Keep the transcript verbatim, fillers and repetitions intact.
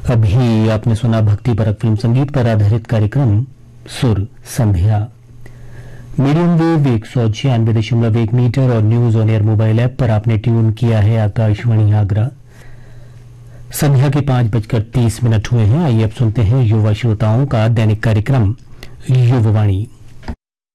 अभी आपने सुना भक्ति परक फिल्म संगीत पर आधारित कार्यक्रम सुर संध्या। मीडियम वेव एक सौ छियानवे दशमलव एक मीटर और news on air mobile app पर आपने ट्यून किया है आकाशवाणी आगरा। संध्या के पांच बजकर तीस मिनट हुए हैं। आइए अब सुनते हैं युवा श्रोताओं का दैनिक कार्यक्रम युववाणी।